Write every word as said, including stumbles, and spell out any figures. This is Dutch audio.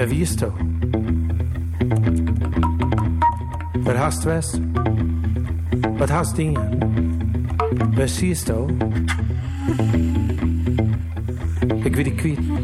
Wat wiest du? Wat hast du es? Wat hast du? Wat siehst du? Ik weet het kwijt.